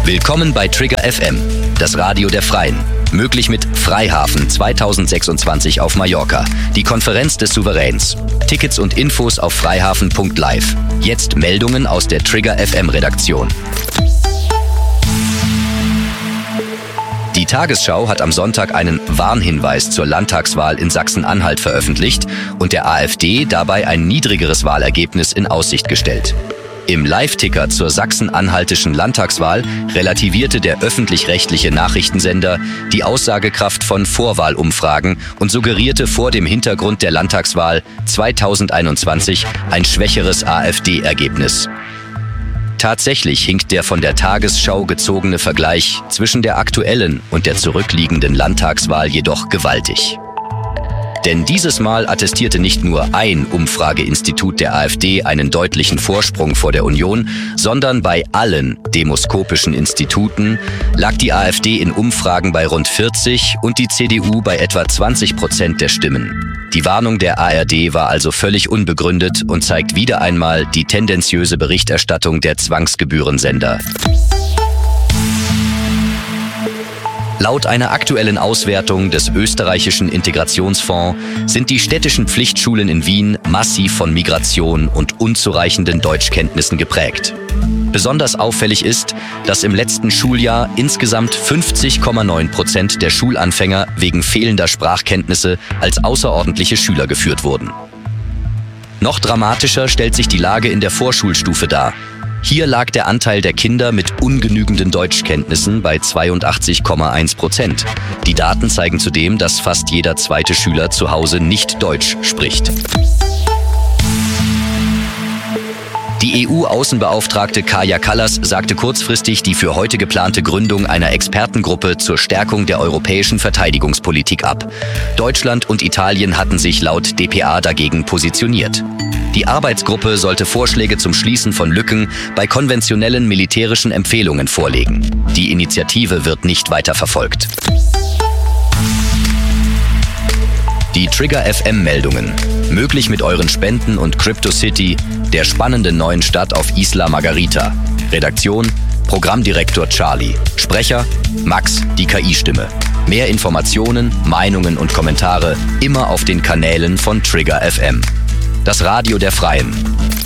Willkommen bei Trigger FM, das Radio der Freien. Möglich mit Freihafen 2026 auf Mallorca, die Konferenz des Souveräns. Tickets und Infos auf freihafen.live. Jetzt Meldungen aus der Trigger FM Redaktion. Die Tagesschau hat am Sonntag einen Warnhinweis zur Landtagswahl in Sachsen-Anhalt veröffentlicht und der AfD dabei ein niedrigeres Wahlergebnis in Aussicht gestellt. Im Live-Ticker zur sachsen-anhaltischen Landtagswahl relativierte der öffentlich-rechtliche Nachrichtensender die Aussagekraft von Vorwahlumfragen und suggerierte vor dem Hintergrund der Landtagswahl 2021 ein schwächeres AfD-Ergebnis. Tatsächlich hinkt der von der Tagesschau gezogene Vergleich zwischen der aktuellen und der zurückliegenden Landtagswahl jedoch gewaltig. Denn dieses Mal attestierte nicht nur ein Umfrageinstitut der AfD einen deutlichen Vorsprung vor der Union, sondern bei allen demoskopischen Instituten lag die AfD in Umfragen bei rund 40 und die CDU bei etwa 20% der Stimmen. Die Warnung der ARD war also völlig unbegründet und zeigt wieder einmal die tendenziöse Berichterstattung der Zwangsgebührensender. Laut einer aktuellen Auswertung des österreichischen Integrationsfonds sind die städtischen Pflichtschulen in Wien massiv von Migration und unzureichenden Deutschkenntnissen geprägt. Besonders auffällig ist, dass im letzten Schuljahr insgesamt 50,9% der Schulanfänger wegen fehlender Sprachkenntnisse als außerordentliche Schüler geführt wurden. Noch dramatischer stellt sich die Lage in der Vorschulstufe dar. Hier lag der Anteil der Kinder mit ungenügenden Deutschkenntnissen bei 82,1%. Die Daten zeigen zudem, dass fast jeder zweite Schüler zu Hause nicht Deutsch spricht. Die EU-Außenbeauftragte Kaja Kallas sagte kurzfristig die für heute geplante Gründung einer Expertengruppe zur Stärkung der europäischen Verteidigungspolitik ab. Deutschland und Italien hatten sich laut dpa dagegen positioniert. Die Arbeitsgruppe sollte Vorschläge zum Schließen von Lücken bei konventionellen militärischen Empfehlungen vorlegen. Die Initiative wird nicht weiter verfolgt. Die Trigger FM-Meldungen. Möglich mit euren Spenden und CryptoCity, der spannenden neuen Stadt auf Isla Margarita. Redaktion: Programmdirektor Charlie. Sprecher: Max, die KI-Stimme. Mehr Informationen, Meinungen und Kommentare immer auf den Kanälen von Trigger FM. Das Radio der Freien.